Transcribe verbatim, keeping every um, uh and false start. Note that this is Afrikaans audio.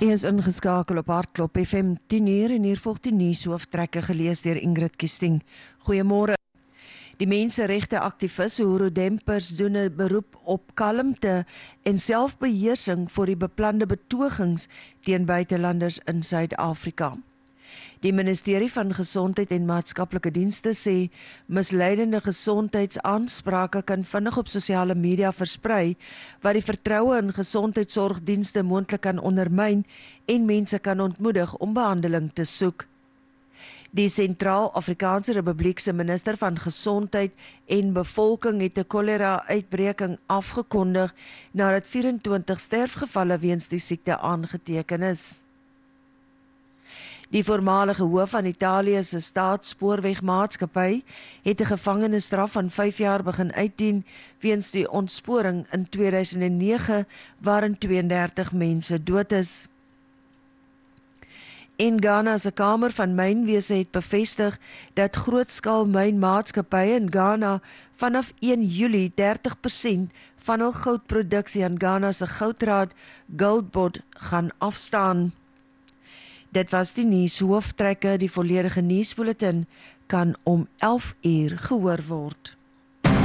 U is ingeskakel op Hartklop F M tien uur en hier volg die nuushooftrekke gelees deur Ingrid Kiesting. Goeiemôre. Die menseregte aktivis Uhuru Dempers doen 'n beroep op kalmte en selfbeheersing vir die beplande betogings teen buitelanders in Suid-Afrika. Die Ministerie van Gesondheid en Maatskaplike Dienste sê misleidende gesondheidsaansprake kan vinnig op sosiale media versprei wat die vertroue in gesondheidsorgdienste moontlik kan ondermyn en mense kan ontmoedig om behandeling te soek. Die Sentraal-Afrikaanse Republiek se minister van Gesondheid en Bevolking het 'n kolera-uitbreking afgekondig nadat vyf-en-twintig sterfgevalle weens die siekte aangeteken is. Die voormalige hoof van Italië se staatsspoorwegmaatskappy het 'n gevangenisstraf van vyf jaar begin uitdien weens die ontsporing in twee duisend nege waarin tweeëndertig mense dood is. In Ghana se Kamer van Mynwese het bevestig dat grootskaal mynmaatskappye in Ghana vanaf een Julie dertig persent van hul goudproduksie aan Ghana se goudraad Goldbod gaan afstaan. Dit was die nuushooftrekke, die volledige nuusbulletin kan om elf uur gehoor word.